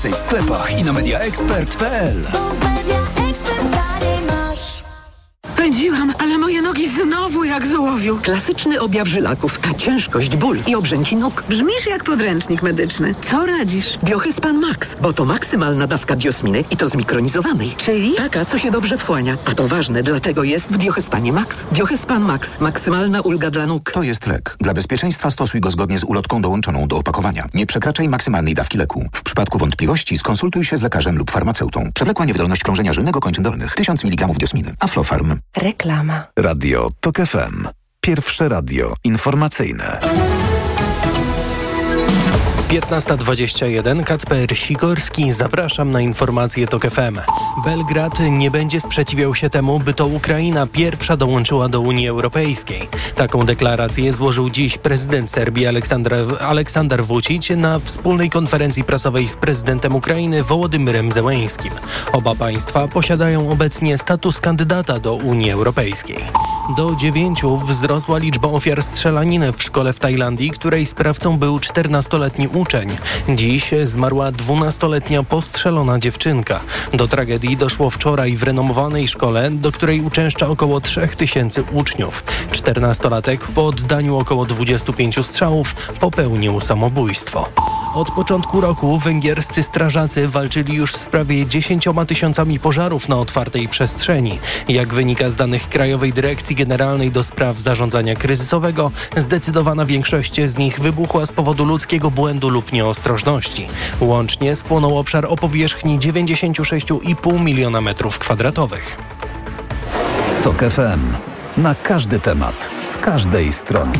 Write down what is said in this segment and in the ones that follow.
W sklepach i na mediaexpert.pl. Pędziłam, ale moje nogi znowu jak z ołowiu. Klasyczny objaw żylaków, ciężkość, ból i obrzęki nóg. Brzmisz jak podręcznik medyczny. Co radzisz? Diochyzpan Max, bo to maksymalna dawka diosminy i to zmikronizowanej. Czyli? Taka, co się dobrze wchłania. A to ważne, dlatego jest w Diochyspanie Max. Diochyzpan Max. Maksymalna ulga dla nóg. To jest lek. Dla bezpieczeństwa stosuj go zgodnie z ulotką dołączoną do opakowania. Nie przekraczaj maksymalnej dawki leku. W przypadku wątpliwości skonsultuj się z lekarzem lub farmaceutą. Przewlekła niewydolność krążenia żylnego kończyn dolnych. 1000 mg diosminy. Aflofarm. Reklama. Radio TOK FM. Pierwsze radio informacyjne. 15:21. Kacper Sikorski. Zapraszam na informacje TOK FM. Belgrad nie będzie sprzeciwiał się temu, by to Ukraina pierwsza dołączyła do Unii Europejskiej. Taką deklarację złożył dziś prezydent Serbii Aleksandar Vučić na wspólnej konferencji prasowej z prezydentem Ukrainy Wołodymyrem Zełeńskim. Oba państwa posiadają obecnie status kandydata do Unii Europejskiej. Do 9 wzrosła liczba ofiar strzelaniny w szkole w Tajlandii, której sprawcą był 14-letni uczeń. Dziś zmarła 12-letnia postrzelona dziewczynka. Do tragedii doszło wczoraj w renomowanej szkole, do której uczęszcza około 3000 uczniów. 14-latek po oddaniu około 25 strzałów popełnił samobójstwo. Od początku roku węgierscy strażacy walczyli już z prawie 10 000 pożarów na otwartej przestrzeni. Jak wynika z danych Krajowej Dyrekcji Generalnej do Spraw Zarządzania Kryzysowego, zdecydowana większość z nich wybuchła z powodu ludzkiego błędu lub nieostrożności. Łącznie spłonął obszar o powierzchni 96,5 miliona metrów kwadratowych. TOK FM. Na każdy temat, z każdej strony.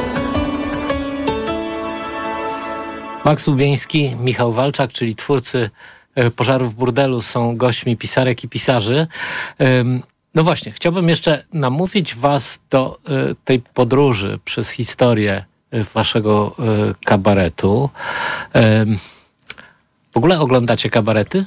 Max Łubieński, Michał Walczak, czyli twórcy Pożarów w burdelu, są gośćmi pisarek i pisarzy. No właśnie, chciałbym jeszcze namówić was do tej podróży przez historię waszego kabaretu. W ogóle oglądacie kabarety?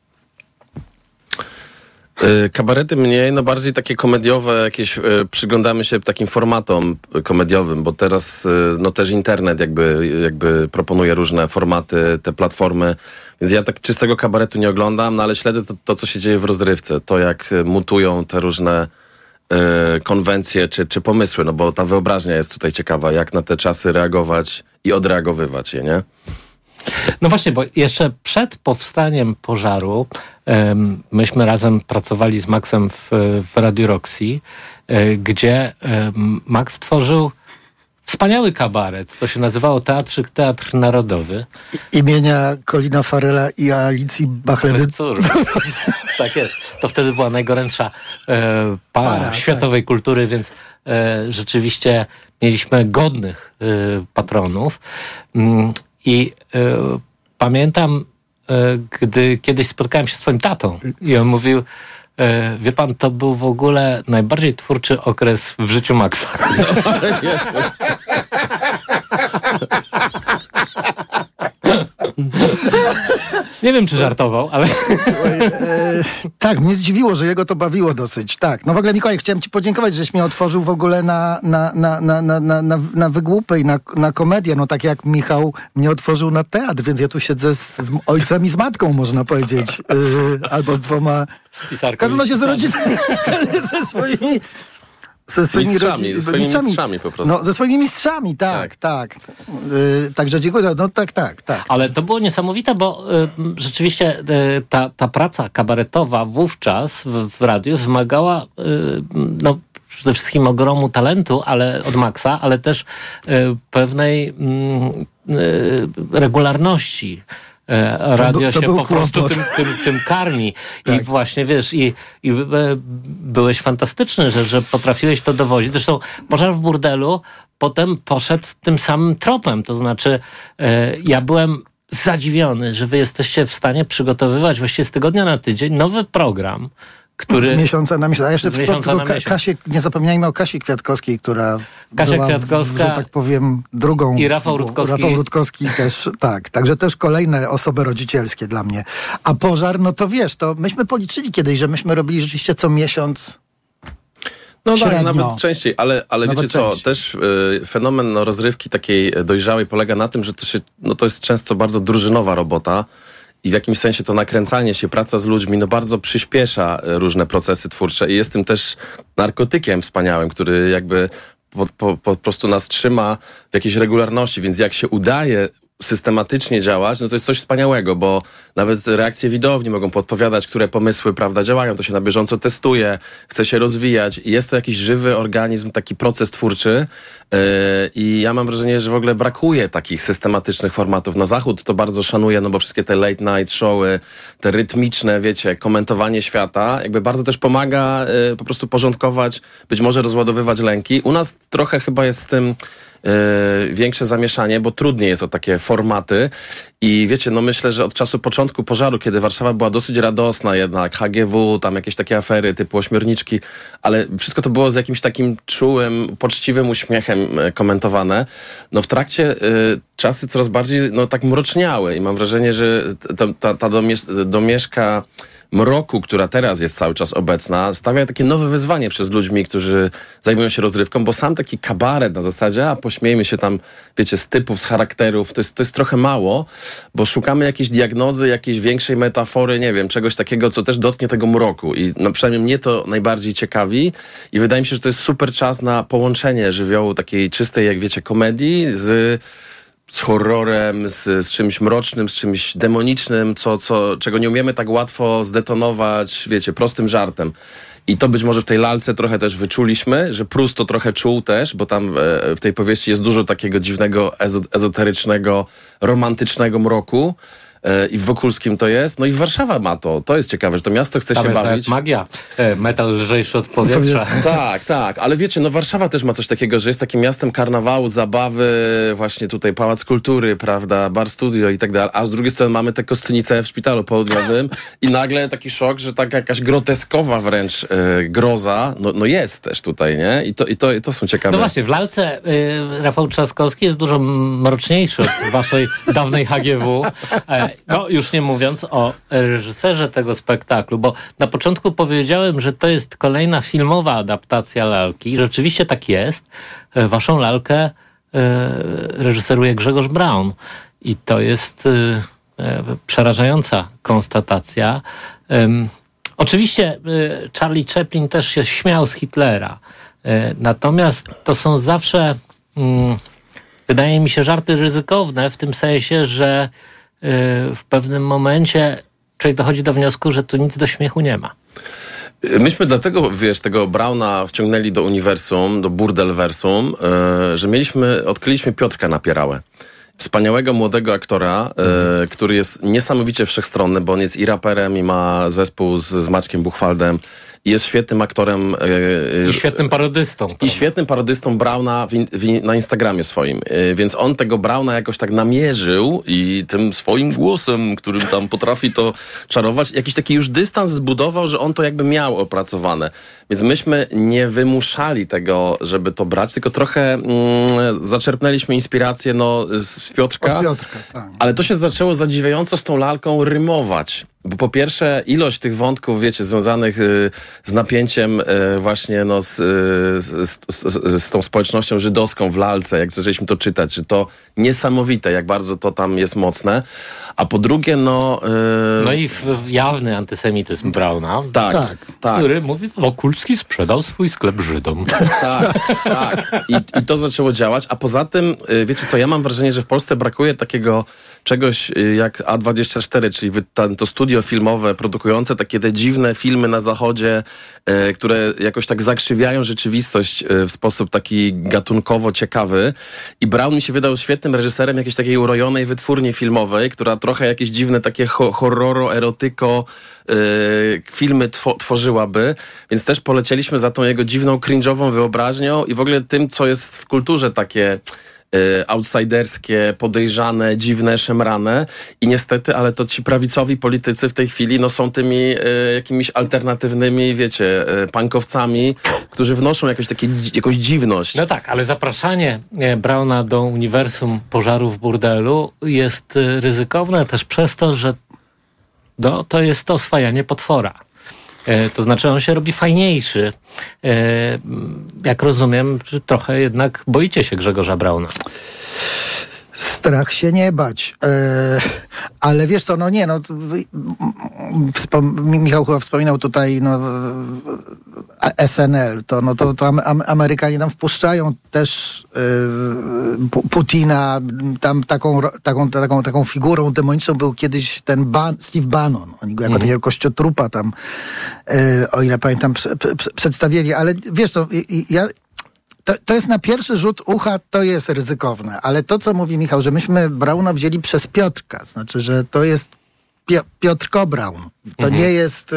Kabarety mniej, no bardziej takie komediowe jakieś, przyglądamy się takim formatom komediowym, bo teraz no też internet jakby proponuje różne formaty, te platformy, więc ja tak czystego kabaretu nie oglądam, no ale śledzę to co się dzieje w rozrywce, to jak mutują te różne konwencje czy pomysły, no bo ta wyobraźnia jest tutaj ciekawa, jak na te czasy reagować i odreagowywać je, nie? No właśnie, bo jeszcze przed powstaniem Pożaru myśmy razem pracowali z Maxem w Radiu Roxy, gdzie Max tworzył wspaniały kabaret. To się nazywało Teatr Narodowy. Imienia Colina Farrella i Alicji Bachledy. Tak jest. To wtedy była najgorętsza para światowej kultury, więc rzeczywiście mieliśmy godnych patronów. I pamiętam, gdy kiedyś spotkałem się z swoim tatą i on mówił, wie pan, to był w ogóle najbardziej twórczy okres w życiu Maxa. Nie wiem, czy żartował, ale... Słuchaj, tak, mnie zdziwiło, że jego to bawiło dosyć. Tak. No w ogóle, Mikołaj, chciałem ci podziękować, żeś mnie otworzył w ogóle na wygłupy i na komedię. No tak jak Michał mnie otworzył na teatr, więc ja tu siedzę z ojcem i z matką, można powiedzieć. Albo z dwoma... Z pisarką. W każdym razie z rodzicami. Ze swoimi mistrzami po prostu. No, ze swoimi mistrzami, tak. Także dziękuję. No tak. Ale to było niesamowite, bo rzeczywiście ta praca kabaretowa wówczas w radiu wymagała przede wszystkim ogromu talentu, ale od Maxa, ale też pewnej regularności. Radio się po prostu tym karmi. Tak. I właśnie, wiesz, i byłeś fantastyczny, że potrafiłeś to dowozić. Zresztą Pożar w burdelu potem poszedł tym samym tropem. To znaczy, ja byłem zadziwiony, że wy jesteście w stanie przygotowywać właściwie z tygodnia na tydzień nowy program, który... Z miesiąca na miesiąc. A jeszcze Kasie, nie zapominajmy o Kasi Kwiatkowskiej, która była, Kwiatkowska, że tak powiem, drugą. I Rafał Rutkowski też, tak. Także też kolejne osoby rodzicielskie dla mnie. A Pożar, no to wiesz, to myśmy policzyli kiedyś, że myśmy robili rzeczywiście co miesiąc. No tak, nawet częściej, ale wiecie co, też fenomen rozrywki takiej dojrzałej polega na tym, że to jest często bardzo drużynowa robota i w jakimś sensie to nakręcanie się, praca z ludźmi, no bardzo przyspiesza różne procesy twórcze i jest tym też narkotykiem wspaniałym, który jakby po prostu nas trzyma w jakiejś regularności, więc jak się udaje systematycznie działać, no to jest coś wspaniałego, bo nawet reakcje widowni mogą podpowiadać, które pomysły, prawda, działają, to się na bieżąco testuje, chce się rozwijać i jest to jakiś żywy organizm, taki proces twórczy i ja mam wrażenie, że w ogóle brakuje takich systematycznych formatów. Na Zachód to bardzo szanuję, no bo wszystkie te late night showy, te rytmiczne, wiecie, komentowanie świata, jakby bardzo też pomaga po prostu porządkować, być może rozładowywać lęki. U nas trochę chyba jest z tym większe zamieszanie, bo trudniej jest o takie formaty i wiecie, no myślę, że od czasu początku pożaru, kiedy Warszawa była dosyć radosna jednak, HGW, tam jakieś takie afery typu ośmiorniczki, ale wszystko to było z jakimś takim czułym, poczciwym uśmiechem komentowane. No w trakcie czasy coraz bardziej no tak mroczniały i mam wrażenie, że ta domieszka mroku, która teraz jest cały czas obecna, stawia takie nowe wyzwanie przez ludźmi, którzy zajmują się rozrywką, bo sam taki kabaret na zasadzie, a pośmiejmy się tam, wiecie, z typów, z charakterów, to jest trochę mało, bo szukamy jakiejś diagnozy, jakiejś większej metafory, nie wiem, czegoś takiego, co też dotknie tego mroku i no, przynajmniej mnie to najbardziej ciekawi i wydaje mi się, że to jest super czas na połączenie żywiołu takiej czystej, jak wiecie, komedii z horrorem, z czymś mrocznym, z czymś demonicznym, czego nie umiemy tak łatwo zdetonować, wiecie, prostym żartem. I to być może w tej lalce trochę też wyczuliśmy, że Prus to trochę czuł też, bo tam w tej powieści jest dużo takiego dziwnego, ezoterycznego, romantycznego mroku. I w Wokulskim to jest. No i Warszawa ma to. To jest ciekawe, że to miasto chce się bawić. Magia. Metal lżejszy od powietrza. Tak. Ale wiecie, no Warszawa też ma coś takiego, że jest takim miastem karnawału, zabawy, właśnie tutaj Pałac Kultury, prawda, Bar Studio i tak dalej. A z drugiej strony mamy te kostnice w Szpitalu Południowym i nagle taki szok, że taka jakaś groteskowa wręcz groza, no jest też tutaj, nie? I to są ciekawe. No właśnie, w lalce Rafał Trzaskowski jest dużo mroczniejszy od waszej dawnej HGW. No, już nie mówiąc o reżyserze tego spektaklu, bo na początku powiedziałem, że to jest kolejna filmowa adaptacja lalki. Rzeczywiście tak jest. Waszą lalkę reżyseruje Grzegorz Braun i to jest przerażająca konstatacja. Oczywiście Charlie Chaplin też się śmiał z Hitlera. Natomiast to są zawsze, wydaje mi się, żarty ryzykowne w tym sensie, że w pewnym momencie człowiek dochodzi do wniosku, że tu nic do śmiechu nie ma. Myśmy dlatego, wiesz, tego Brauna wciągnęli do uniwersum, do burdelversum, że odkryliśmy Piotrka Napierałę. Wspaniałego młodego aktora, który jest niesamowicie wszechstronny, bo on jest i raperem, i ma zespół z Maćkiem Buchwaldem. I jest świetnym aktorem. I świetnym parodystą. I świetnym parodystą Brauna na Instagramie swoim. Więc on tego Brauna jakoś tak namierzył i tym swoim głosem, którym tam potrafi to czarować, jakiś taki już dystans zbudował, że on to jakby miał opracowane. Więc myśmy nie wymuszali tego, żeby to brać, tylko trochę zaczerpnęliśmy inspirację z Piotrka. Od Piotrka, tak. Ale to się zaczęło zadziwiająco z tą lalką rymować. Bo po pierwsze ilość tych wątków, wiecie, związanych z napięciem właśnie z tą społecznością żydowską w lalce, jak zaczęliśmy to czytać, że to niesamowite, jak bardzo to tam jest mocne. A po drugie, No i jawny antysemityzm Brauna, tak. który mówi, Wokulski sprzedał swój sklep Żydom. Tak. I to zaczęło działać. A poza tym, wiecie co, ja mam wrażenie, że w Polsce brakuje takiego czegoś jak A24, czyli to studio filmowe produkujące takie te dziwne filmy na zachodzie, które jakoś tak zakrzywiają rzeczywistość w sposób taki gatunkowo ciekawy. I Braun mi się wydał świetnym reżyserem jakiejś takiej urojonej wytwórni filmowej, która trochę jakieś dziwne takie horroro, erotyko filmy tworzyłaby, więc też polecieliśmy za tą jego dziwną, cringe'ową wyobraźnią i w ogóle tym, co jest w kulturze takie outsiderskie, podejrzane, dziwne, szemrane i niestety, ale to ci prawicowi politycy w tej chwili są tymi jakimiś alternatywnymi, wiecie, punkowcami, którzy wnoszą jakąś dziwność. No tak, ale zapraszanie Brauna do uniwersum pożaru w burdelu jest ryzykowne też przez to, że to jest to oswajanie potwora. To znaczy on się robi fajniejszy. Jak rozumiem, trochę jednak boicie się Grzegorza Brauna. Strach się nie bać. Ale wiesz co, Michał chyba wspominał tutaj SNL, to Amerykanie tam wpuszczają też Putina, tam taką figurą demoniczną był kiedyś ten Steve Bannon. Oni go jako takiego kościotrupa tam, o ile pamiętam, przedstawili, ale wiesz co, to jest na pierwszy rzut ucha, to jest ryzykowne, ale to, co mówi Michał, że myśmy Brauna wzięli przez Piotrka, znaczy, że to jest Piotrko Braun. To nie jest...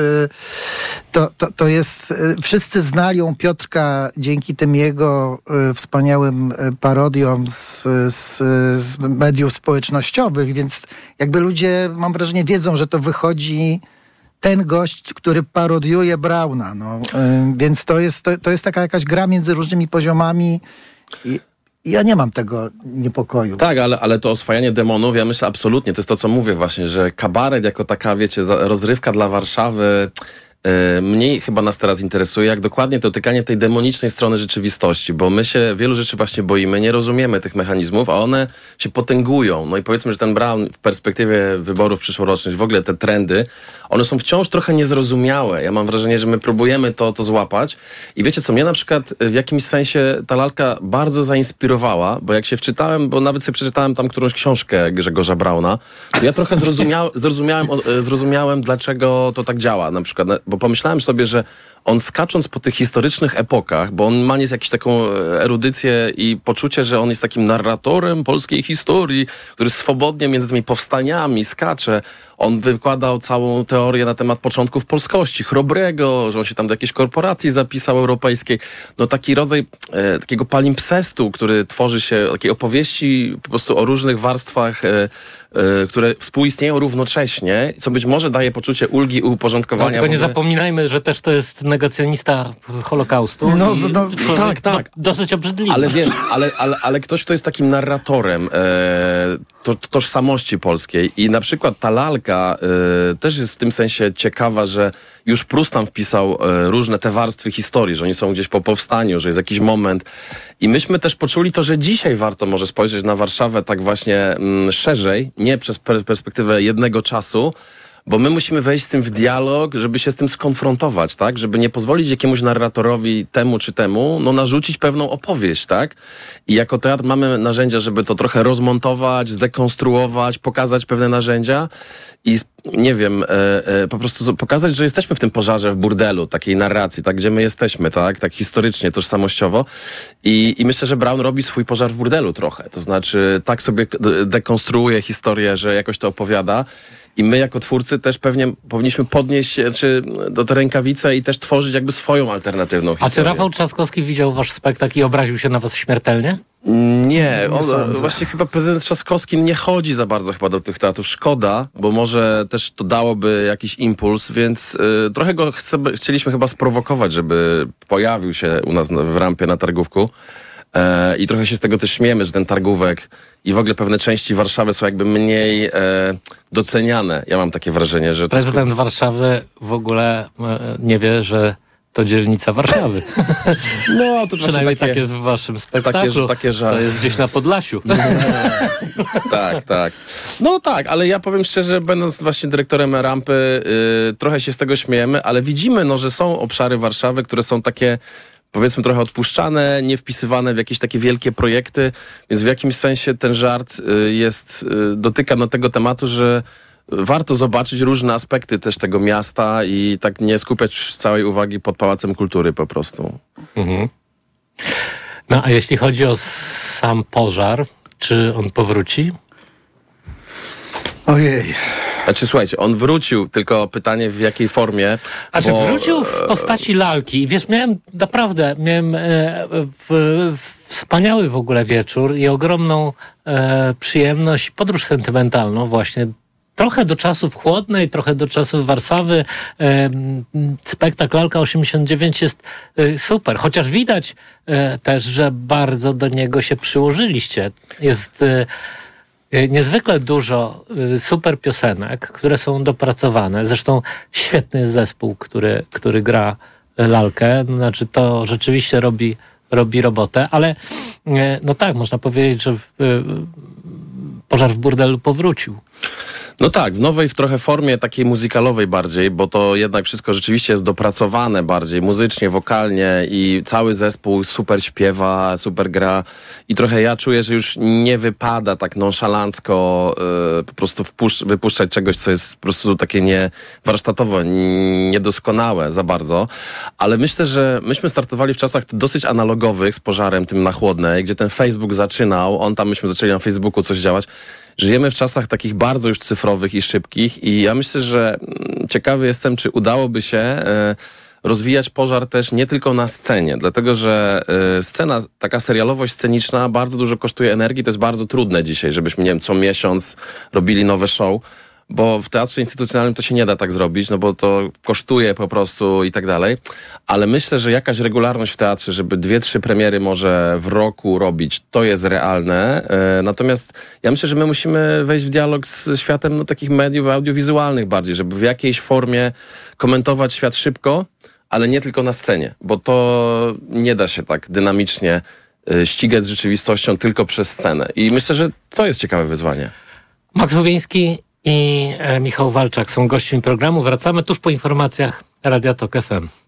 To jest... Wszyscy znali Piotrka dzięki tym jego wspaniałym parodiom z mediów społecznościowych, więc jakby ludzie, mam wrażenie, wiedzą, że to wychodzi ten gość, który parodiuje Brauna. Więc to jest taka jakaś gra między różnymi poziomami i ja nie mam tego niepokoju. Tak, ale to oswajanie demonów, ja myślę absolutnie, to jest to, co mówię właśnie, że kabaret jako taka, wiecie, rozrywka dla Warszawy mniej chyba nas teraz interesuje, jak dokładnie dotykanie tej demonicznej strony rzeczywistości, bo my się wielu rzeczy właśnie boimy, nie rozumiemy tych mechanizmów, a one się potęgują. No i powiedzmy, że ten Braun w perspektywie wyborów przyszłorocznych, w ogóle te trendy, one są wciąż trochę niezrozumiałe. Ja mam wrażenie, że my próbujemy to złapać i wiecie co, mnie na przykład w jakimś sensie ta lalka bardzo zainspirowała, bo jak się wczytałem, bo nawet sobie przeczytałem tam którąś książkę Grzegorza Brauna, to ja trochę zrozumiałem, dlaczego to tak działa. Na przykład, bo pomyślałem sobie, że on skacząc po tych historycznych epokach, bo on ma jakąś taką erudycję i poczucie, że on jest takim narratorem polskiej historii, który swobodnie między tymi powstaniami skacze. On wykładał całą teorię na temat początków polskości, Chrobrego, że on się tam do jakiejś korporacji zapisał europejskiej. No taki rodzaj takiego palimpsestu, który tworzy się, takiej opowieści po prostu o różnych warstwach, które współistnieją równocześnie, co być może daje poczucie ulgi i uporządkowania. No, tylko nie zapominajmy, że też to jest negacjonista Holokaustu. Tak. Dosyć obrzydliwy. Ale wiesz, ale ktoś, kto jest takim narratorem tożsamości polskiej i na przykład ta lalka też jest w tym sensie ciekawa, że już Prus tam wpisał różne te warstwy historii, że oni są gdzieś po powstaniu, że jest jakiś moment. I myśmy też poczuli to, że dzisiaj warto może spojrzeć na Warszawę tak właśnie szerzej, nie przez perspektywę jednego czasu, bo my musimy wejść z tym w dialog, żeby się z tym skonfrontować, tak? Żeby nie pozwolić jakiemuś narratorowi temu czy temu, narzucić pewną opowieść, tak? I jako teatr mamy narzędzia, żeby to trochę rozmontować, zdekonstruować, pokazać pewne narzędzia i nie wiem, po prostu pokazać, że jesteśmy w tym pożarze w burdelu, takiej narracji, tak, gdzie my jesteśmy, tak historycznie, tożsamościowo i myślę, że Braun robi swój pożar w burdelu trochę, to znaczy tak sobie dekonstruuje historię, że jakoś to opowiada. I my jako twórcy też pewnie powinniśmy podnieść do te rękawice i też tworzyć jakby swoją alternatywną historię. A czy Rafał Trzaskowski widział wasz spektakl i obraził się na was śmiertelnie? Nie, właśnie chyba prezydent Trzaskowski nie chodzi za bardzo chyba do tych teatrów. Szkoda, bo może też to dałoby jakiś impuls, więc trochę go chcieliśmy chyba sprowokować, żeby pojawił się u nas w rampie na Targówku. I trochę się z tego też śmiejemy, że ten Targówek i w ogóle pewne części Warszawy są jakby mniej doceniane. Ja mam takie wrażenie, że... Prezydent Warszawy w ogóle nie wie, to dzielnica Warszawy. No, to przynajmniej tak jest w waszym spektaklu. To jest gdzieś na Podlasiu. Tak. No tak, ale ja powiem szczerze, będąc właśnie dyrektorem rampy, trochę się z tego śmiejemy, ale widzimy, że są obszary Warszawy, które są takie, powiedzmy, trochę odpuszczane, nie wpisywane w jakieś takie wielkie projekty, więc w jakimś sensie ten żart dotyka tego tematu, że warto zobaczyć różne aspekty też tego miasta i tak nie skupiać całej uwagi pod Pałacem Kultury po prostu. Mhm. No a jeśli chodzi o sam pożar, czy on powróci? Ojej. Znaczy, słuchajcie, on wrócił, tylko pytanie w jakiej formie. Wrócił w postaci lalki. Wiesz, miałem wspaniały w ogóle wieczór i ogromną przyjemność, podróż sentymentalną właśnie. Trochę do czasów Chłodnej, trochę do czasów Warszawy. Spektakl Lalka 89 jest super. Chociaż widać też, że bardzo do niego się przyłożyliście. Jest niezwykle dużo super piosenek, które są dopracowane. Zresztą świetny jest zespół, który gra lalkę. Znaczy to rzeczywiście robi robotę, ale no tak, można powiedzieć, że Pożar w burdelu powrócił. No tak, w nowej trochę formie takiej muzykalowej bardziej, bo to jednak wszystko rzeczywiście jest dopracowane bardziej muzycznie, wokalnie i cały zespół super śpiewa, super gra i trochę ja czuję, że już nie wypada tak nonszalancko po prostu wypuszczać czegoś, co jest po prostu takie warsztatowo, niedoskonałe za bardzo, ale myślę, że myśmy startowali w czasach dosyć analogowych z Pożarem tym na Chłodnej, gdzie ten Facebook zaczynał, myśmy zaczęli na Facebooku coś działać. Żyjemy w czasach takich bardzo już cyfrowych i szybkich i ja myślę, że ciekawy jestem, czy udałoby się rozwijać Pożar też nie tylko na scenie, dlatego że scena, taka serialowość sceniczna bardzo dużo kosztuje energii, to jest bardzo trudne dzisiaj, żebyśmy, nie wiem, co miesiąc robili nowe show, bo w teatrze instytucjonalnym to się nie da tak zrobić, no bo to kosztuje po prostu i tak dalej, ale myślę, że jakaś regularność w teatrze, żeby 2-3 premiery może w roku robić, to jest realne, natomiast ja myślę, że my musimy wejść w dialog z światem takich mediów audiowizualnych bardziej, żeby w jakiejś formie komentować świat szybko, ale nie tylko na scenie, bo to nie da się tak dynamicznie ścigać z rzeczywistością tylko przez scenę i myślę, że to jest ciekawe wyzwanie. Max Łubieński i Michał Walczak są gośćmi programu. Wracamy tuż po informacjach Radia Tok FM.